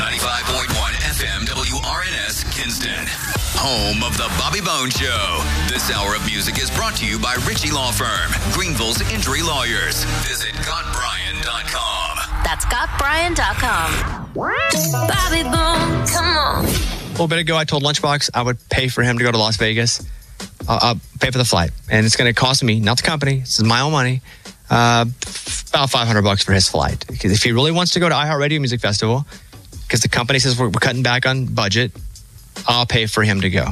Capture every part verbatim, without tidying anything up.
ninety-five point one F M W R N S Kinston. Home of the Bobby Bones Show. This hour of music is brought to you by Ritchie Law Firm, Greenville's injury lawyers. Visit got brian dot com. That's got brian dot com. Bobby Bones, come on. A little bit ago, I told Lunchbox I would pay for him to go to Las Vegas. I'll, I'll pay for the flight. And it's going to cost me, not the company, this is my own money, uh, about five hundred bucks for his flight. Because if he really wants to go to iHeartRadio Music Festival, because the company says we're, we're cutting back on budget, I'll pay for him to go.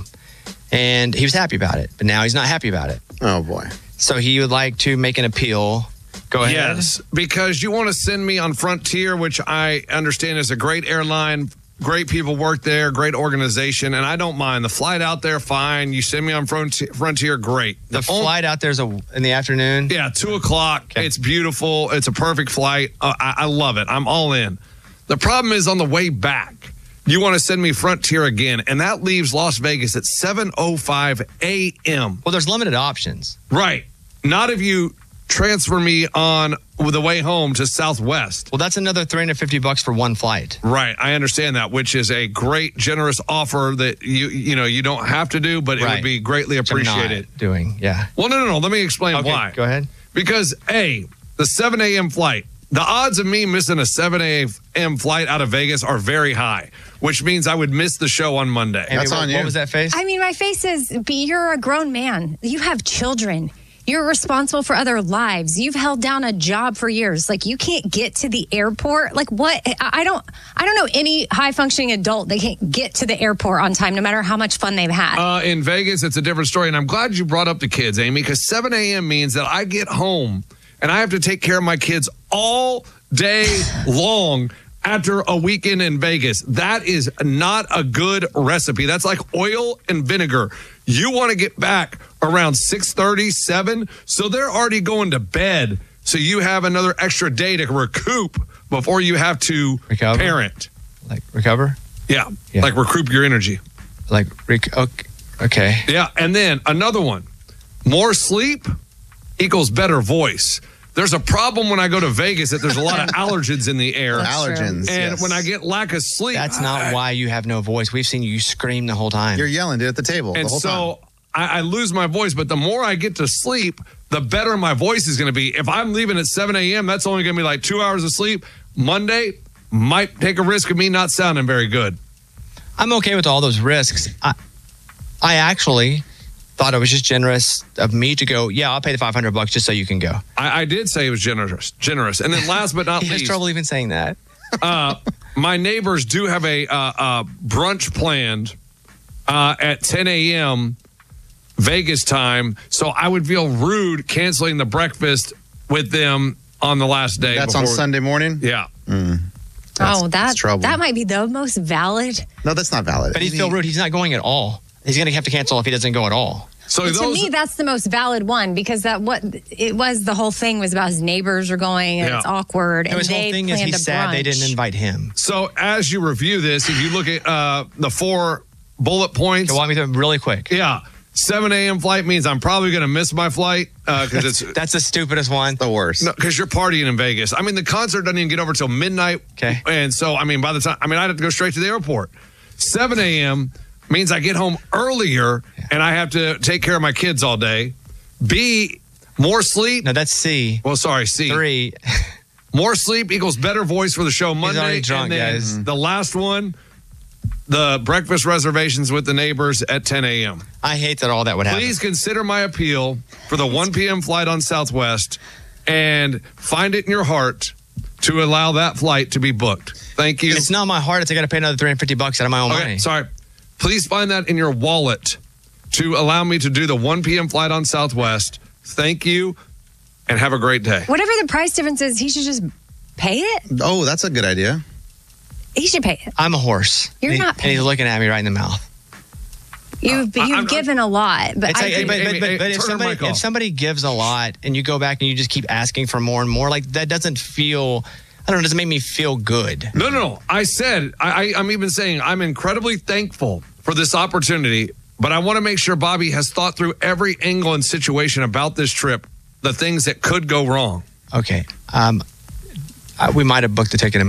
And he was happy about it, but now he's not happy about it. Oh, boy. So he would like to make an appeal. Go ahead. Yes, because you want to send me on Frontier, which I understand is a great airline. Great people work there, great organization, and I don't mind. The flight out there, fine. You send me on Frontier, Frontier great. The, the flight out there's a in the afternoon? Yeah, two o'clock. Okay. It's beautiful. It's a perfect flight. Uh, I, I love it. I'm all in. The problem is on the way back, you want to send me Frontier again, and that leaves Las Vegas at seven oh five a.m. Well, there's limited options. Right. Not if you transfer me on the way home to Southwest. Well, that's another three hundred fifty bucks for one flight. Right. I understand that, which is a great, generous offer that you you know you don't have to do, but it Right. would be greatly Which I'm appreciated. not doing, yeah. Well, no, no, no. Let me explain Okay, why. go ahead. Because, A, the seven a.m. flight, the odds of me missing a seven a.m. flight out of Vegas are very high, which means I would miss the show on Monday. Amy, That's what, on you. What was that face? I mean, my face is, but you're a grown man. You have children. You're responsible for other lives. You've held down a job for years. Like, you can't get to the airport. Like, what? I I don't I don't know any high-functioning adult that can't get to the airport on time, no matter how much fun they've had. Uh, in Vegas, it's a different story, and I'm glad you brought up the kids, Amy, because seven a.m. means that I get home and I have to take care of my kids all day long after a weekend in Vegas. That is not a good recipe. That's like oil and vinegar. You want to get back around six thirty, seven, so they're already going to bed, so you have another extra day to recoup before you have to Recover? parent. Like, recover? Yeah, Yeah. like recoup your energy. Like, rec- okay. okay. Yeah, and then another one. More sleep equals better voice. There's a problem when I go to Vegas that there's a lot of allergens in the air. That's true. Allergens. And yes. when I get lack of sleep. That's not I- why you have no voice. We've seen you scream the whole time. You're yelling, dude, at the table And the whole so time. I, I lose my voice, but the more I get to sleep, the better my voice is going to be. If I'm leaving at seven a.m., that's only going to be like two hours of sleep. Monday might take a risk of me not sounding very good. I'm okay with all those risks. I, I actually thought it was just generous of me to go, yeah, I'll pay the five hundred bucks just so you can go. I, I did say it was generous. Generous. And then last but not He has least, trouble even saying that. uh, my neighbors do have a uh, uh, brunch planned uh, at ten a.m. Vegas time, so I would feel rude canceling the breakfast with them on the last day. That's on before- Sunday morning? Yeah. That's- oh, that that's trouble. that might be the most valid. No, that's not valid. But he'd feel rude. He's not going at all. He's going to have to cancel if he doesn't go at all. So to those, me, that's the most valid one, because that what it was. The whole thing was about his neighbors are going, and Yeah. it's awkward. And And his whole they thing is planned he's a sad they brunch. didn't invite him. so as you review this, if you look at uh, the four bullet points, You want me to really quick? yeah, seven a.m. flight means I'm probably going to miss my flight because it's That's the stupidest one. the worst. no, because you're partying in Vegas. I mean, the concert doesn't even get over till midnight. Okay. And so, I mean, by the time, I mean, I'd have to go straight to the airport. seven a.m. means I get home earlier and I have to take care of my kids all day. B, more sleep. No, that's C. Well, sorry, C. Three. More sleep equals better voice for the show Monday. already drunk, and then guys. The last one, the breakfast reservations with the neighbors at ten a.m. I hate that all that would happen. Please consider my appeal for the one p.m. flight on Southwest and find it in your heart to allow that flight to be booked. Thank you. It's not my heart. It's I got to pay another three hundred fifty bucks out of my own Okay, money. sorry. Please find that in your wallet to allow me to do the one p.m. flight on Southwest. Thank you, and have a great day. Whatever the price difference is, he should just pay it. Oh, that's a good idea. He should pay it. I'm a horse. You're and he- not And he's paying. looking at me right in the mouth. You've I- you've I'm- given a lot, but It's I like, think- but, but, Amy, but, Amy, but if turn her somebody mic off. if somebody gives a lot and you go back and you just keep asking for more and more, like that doesn't feel. I don't know. It doesn't make me feel good. No, no, no. I said, I, I, I'm even saying I'm incredibly thankful for this opportunity, but I want to make sure Bobby has thought through every angle and situation about this trip, the things that could go wrong. Okay. Um, uh, we might have booked the ticket.